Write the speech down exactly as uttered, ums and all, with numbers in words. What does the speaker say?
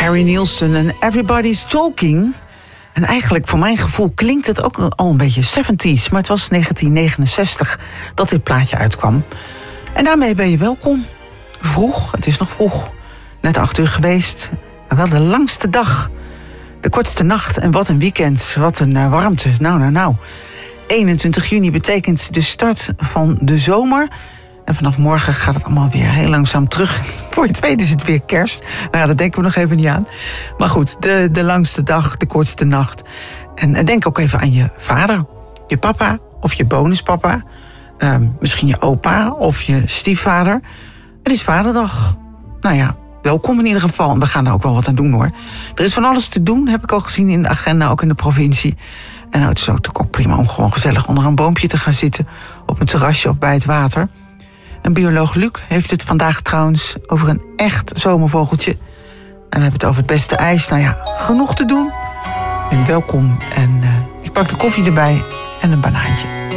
Harry Nilsson en Everybody's Talking. En eigenlijk, voor mijn gevoel, klinkt het ook al een beetje zeventig. Maar het was negentien negenenzestig dat dit plaatje uitkwam. En daarmee ben je welkom. Vroeg, het is nog vroeg. Net acht uur geweest. Maar wel de langste dag. De kortste nacht en wat een weekend. Wat een uh, warmte. Nou, nou, nou. eenentwintig juni betekent de start van de zomer. En vanaf morgen gaat het allemaal weer heel langzaam terug. Voor je het weet is het weer kerst. Nou ja, daar denken we nog even niet aan. Maar goed, de, de langste dag, de kortste nacht. En denk ook even aan je vader, je papa of je bonuspapa. Uh, misschien je opa of je stiefvader. Het is vaderdag. Nou ja, welkom in ieder geval. En we gaan er ook wel wat aan doen hoor. Er is van alles te doen, heb ik al gezien in de agenda, ook in de provincie. En nou, het is ook, ook prima om gewoon gezellig onder een boompje te gaan zitten. Op een terrasje of bij het water. En bioloog Luc heeft het vandaag trouwens over een echt zomervogeltje. En we hebben het over het beste ijs. Nou ja, genoeg te doen. En welkom. En uh, ik pak de koffie erbij en een banaantje.